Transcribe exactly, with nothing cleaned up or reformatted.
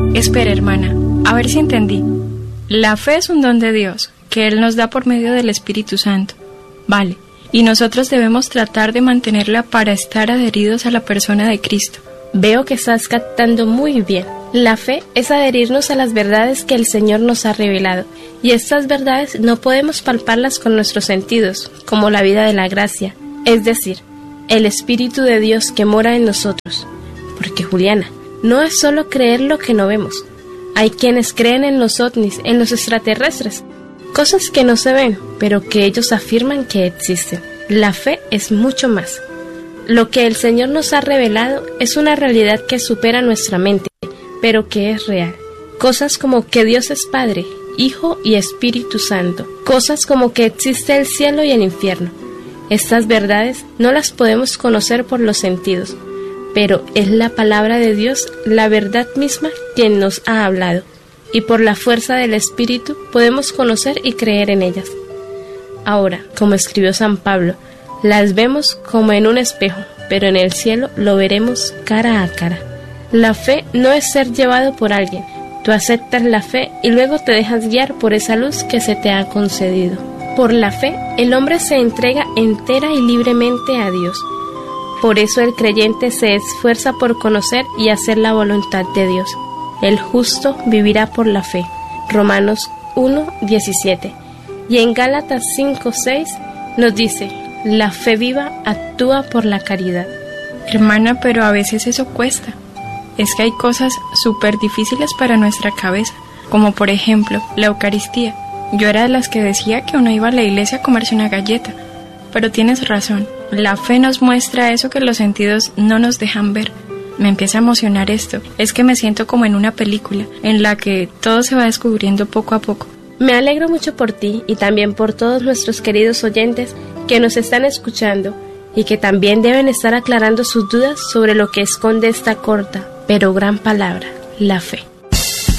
Espera, hermana, a ver si entendí. La fe es un don de Dios, que Él nos da por medio del Espíritu Santo. Vale, y nosotros debemos tratar de mantenerla para estar adheridos a la persona de Cristo. Veo que estás captando muy bien. La fe es adherirnos a las verdades que el Señor nos ha revelado, y estas verdades no podemos palparlas con nuestros sentidos, como la vida de la gracia, es decir, el Espíritu de Dios que mora en nosotros. Porque, Juliana, no es solo creer lo que no vemos. Hay quienes creen en los ovnis, en los extraterrestres, cosas que no se ven, pero que ellos afirman que existen. La fe es mucho más. Lo que el Señor nos ha revelado es una realidad que supera nuestra mente, pero que es real. Cosas como que Dios es Padre, Hijo y Espíritu Santo. Cosas como que existe el cielo y el infierno. Estas verdades no las podemos conocer por los sentidos, pero es la palabra de Dios, la verdad misma, quien nos ha hablado, y por la fuerza del Espíritu podemos conocer y creer en ellas. Ahora, como escribió San Pablo, las vemos como en un espejo, pero en el cielo lo veremos cara a cara. La fe no es ser llevado por alguien. Tú aceptas la fe y luego te dejas guiar por esa luz que se te ha concedido. Por la fe, el hombre se entrega entera y libremente a Dios. Por eso el creyente se esfuerza por conocer y hacer la voluntad de Dios. El justo vivirá por la fe. Romanos uno, diecisiete. Y en Gálatas cinco, seis nos dice: la fe viva actúa por la caridad. Hermana, pero a veces eso cuesta. Es que hay cosas súper difíciles para nuestra cabeza, como por ejemplo la Eucaristía. Yo era de las que decía que uno iba a la iglesia a comerse una galleta, pero tienes razón, la fe nos muestra eso que los sentidos no nos dejan ver. Me empieza a emocionar esto, es que me siento como en una película, en la que todo se va descubriendo poco a poco. Me alegro mucho por ti y también por todos nuestros queridos oyentes que nos están escuchando y que también deben estar aclarando sus dudas sobre lo que esconde esta corta pero gran palabra, la fe.